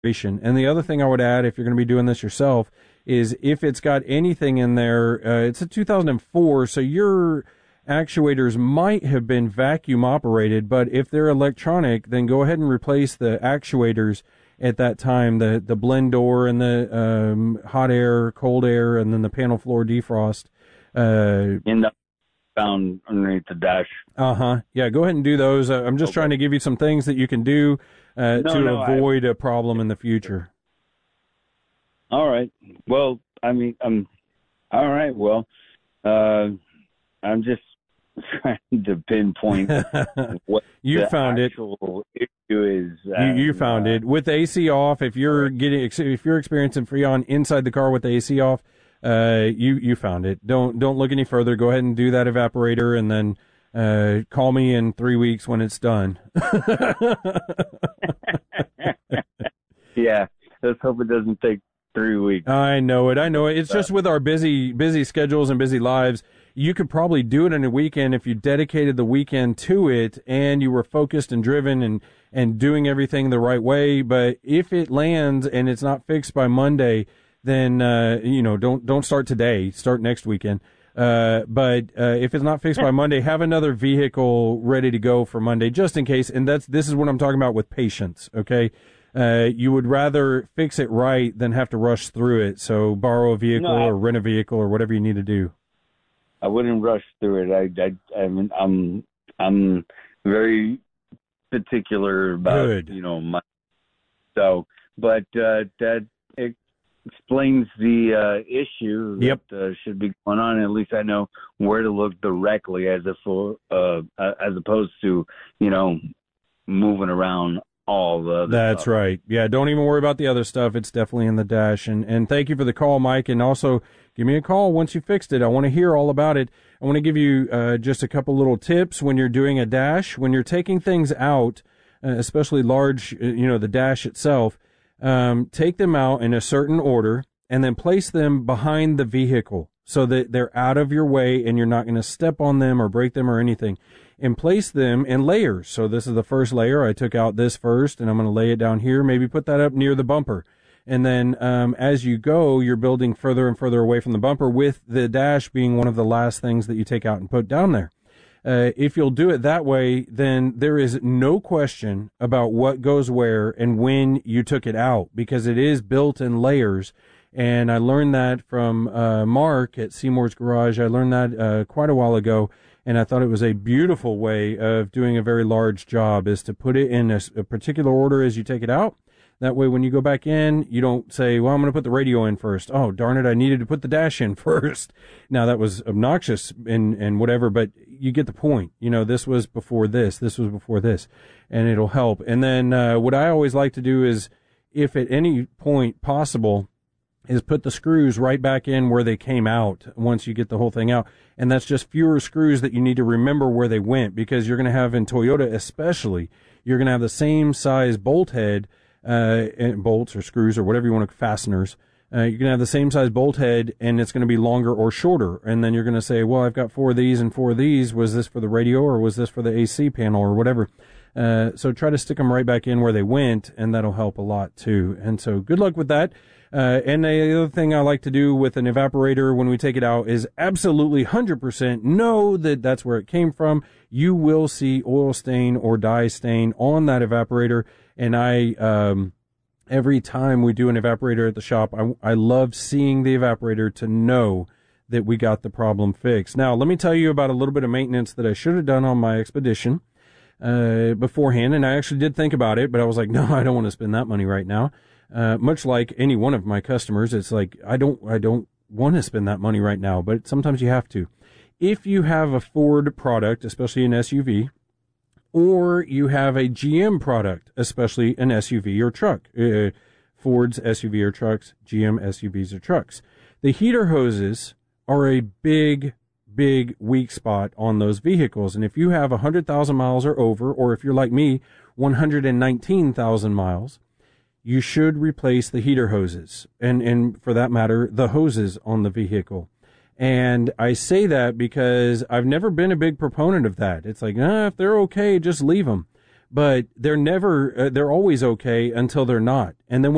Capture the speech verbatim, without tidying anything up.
And the other thing I would add, if you're going to be doing this yourself, is if it's got anything in there, uh, it's a two thousand four, so your actuators might have been vacuum operated, but if they're electronic, then go ahead and replace the actuators at that time, the, the blend door and the um, hot air, cold air, and then the panel floor defrost. Uh, in the found underneath the dash. Uh-huh. Yeah, go ahead and do those. Uh, I'm just okay. trying to give you some things that you can do uh, no, to no, avoid I... a problem in the future. All right. Well, I mean, um, all right. Well, uh, I'm just trying to pinpoint what you the found actual it. issue is. You, you found uh, it with the A C off. If you're getting, if you're experiencing Freon inside the car with the A C off, uh, you you found it. Don't don't look any further. Go ahead and do that evaporator, and then uh, call me in three weeks when it's done. Yeah, let's hope it doesn't take three weeks. I know it. I know it. It's just with our busy, busy schedules and busy lives, you could probably do it in a weekend if you dedicated the weekend to it and you were focused and driven and, and doing everything the right way. But if it lands and it's not fixed by Monday, then, uh, you know, don't, don't start today. Start next weekend. Uh, but, uh, if it's not fixed by Monday, have another vehicle ready to go for Monday, just in case. And that's, this is what I'm talking about with patience. Okay. Uh, you would rather fix it right than have to rush through it. So borrow a vehicle no, I, or rent a vehicle or whatever you need to do. I wouldn't rush through it. I, I, I mean, I'm, I'm very particular about, Good. you know, my, so, but, uh, that it explains the, uh, issue yep. that uh, should be going on. At least I know where to look directly as a full, uh, as opposed to, you know, moving around all the other That's stuff. right. Yeah, don't even worry about the other stuff. It's definitely in the dash. And, and thank you for the call, Mike. And also, give me a call once you fixed it. I want to hear all about it. I want to give you uh, just a couple little tips when you're doing a dash. When you're taking things out, uh, especially large, uh, you know, the dash itself, um, take them out in a certain order and then place them behind the vehicle so that they're out of your way and you're not going to step on them or break them or anything. And place them in layers. So this is the first layer. I took out this first, and I'm going to lay it down here. Maybe put that up near the bumper. And then um, as you go, you're building further and further away from the bumper, with the dash being one of the last things that you take out and put down there. Uh, if you'll do it that way, then there is no question about what goes where and when you took it out, because it is built in layers. And I learned that from uh, Mark at Seymour's Garage. I learned that uh, quite a while ago. And I thought it was a beautiful way of doing a very large job, is to put it in a, a particular order as you take it out. That way, when you go back in, you don't say, well, I'm going to put the radio in first. Oh, darn it, I needed to put the dash in first. Now, that was obnoxious and, and whatever, but you get the point. You know, this was before this, this was before this, and it'll help. And then uh, what I always like to do is, if at any point possible, is put the screws right back in where they came out once you get the whole thing out. And that's just fewer screws that you need to remember where they went, because you're going to have, in Toyota especially, you're going to have the same size bolt head, uh, and bolts or screws or whatever you want to, fasteners. Uh, you're going to have the same size bolt head, and it's going to be longer or shorter. And then you're going to say, well, I've got four of these and four of these. Was this for the radio or was this for the A C panel or whatever? Uh, so try to stick them right back in where they went, and that'll help a lot too. And so good luck with that. Uh, and the other thing I like to do with an evaporator when we take it out is absolutely one hundred percent know that that's where it came from. You will see oil stain or dye stain on that evaporator. And I, um, every time we do an evaporator at the shop, I, I love seeing the evaporator to know that we got the problem fixed. Now, let me tell you about a little bit of maintenance that I should have done on my Expedition uh, beforehand. And I actually did think about it, but I was like, no, I don't want to spend that money right now. Uh, much like any one of my customers, it's like, I don't, I don't want to spend that money right now, but sometimes you have to. If you have a Ford product, especially an S U V, or you have a G M product, especially an S U V or truck, uh, Ford's S U V or trucks, G M S U Vs or trucks, the heater hoses are a big, big weak spot on those vehicles. And if you have one hundred thousand miles or over, or if you're like me, one hundred nineteen thousand miles, you should replace the heater hoses, and, and for that matter, the hoses on the vehicle. And I say that because I've never been a big proponent of that. It's like, ah, if they're okay, just leave them. But they're never, uh, they're always okay until they're not. And then when